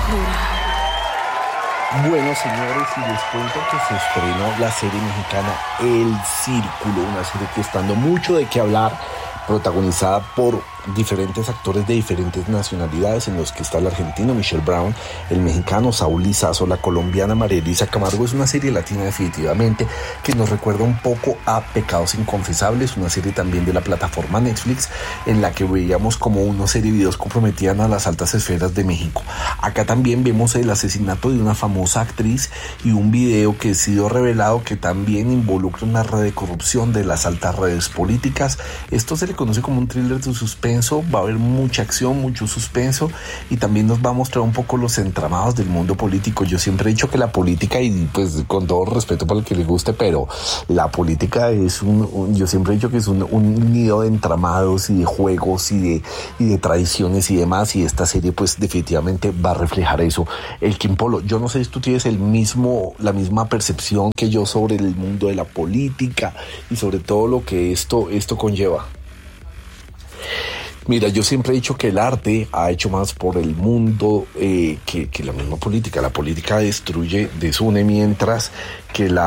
Bueno, señores, y les cuento que se estrenó la serie mexicana El Círculo, una serie que está dando mucho de qué hablar, protagonizada por diferentes actores de diferentes nacionalidades, en los que está el argentino Michelle Brown, el mexicano Saúl Lizazo, la colombiana María Elisa Camargo. Es una serie latina definitivamente que nos recuerda un poco a Pecados Inconfesables, una serie también de la plataforma Netflix, en la que veíamos como una serie de videos comprometían a las altas esferas de México. Acá también vemos el asesinato de una famosa actriz y un video que ha sido revelado que también involucra una red de corrupción de las altas redes políticas. Esto se le conoce como un thriller de suspenso. Va a haber mucha acción, mucho suspenso, y también nos va a mostrar un poco los entramados del mundo político. Yo siempre he dicho que la política, y pues con todo respeto para el que le guste, pero la política es yo siempre he dicho que es un nido de entramados y de juegos y de tradiciones y demás, y esta serie pues definitivamente va a reflejar eso. El Kim Polo, yo no sé si tú tienes la misma percepción que yo sobre el mundo de la política y sobre todo lo que esto conlleva. Mira, yo siempre he dicho que el arte ha hecho más por el mundo que la misma política. La política destruye, desune, mientras que el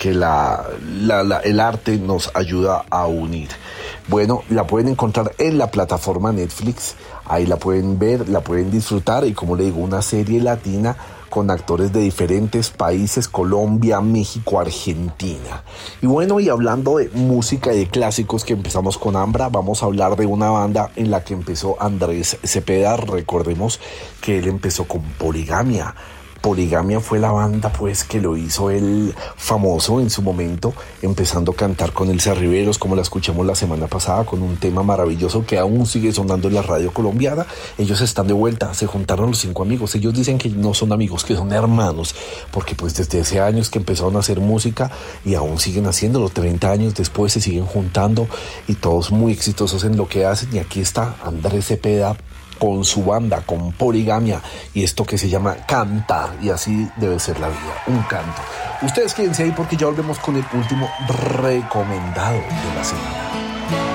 arte nos ayuda a unir. Bueno, la pueden encontrar en la plataforma Netflix, ahí la pueden ver, la pueden disfrutar, y como le digo, una serie latina con actores de diferentes países: Colombia, México, Argentina. Y bueno, y hablando de música y de clásicos, que empezamos con Ambra, vamos a hablar de una banda en la que empezó Andrés Cepeda. Recordemos que él empezó con Poligamia. Poligamia fue la banda pues que lo hizo él famoso en su momento, empezando a cantar con Elsa Riveros, como la escuchamos la semana pasada, con un tema maravilloso que aún sigue sonando en la radio colombiana. Ellos están de vuelta, se juntaron los 5 amigos. Ellos dicen que no son amigos, que son hermanos, porque pues desde hace años que empezaron a hacer música y aún siguen haciéndolo. 30 años después se siguen juntando y todos muy exitosos en lo que hacen. Y aquí está Andrés Cepeda con su banda, con Poligamia, y esto que se llama Canta, y así debe ser la vida, un canto. Ustedes quédense ahí porque ya volvemos con el último recomendado de la semana.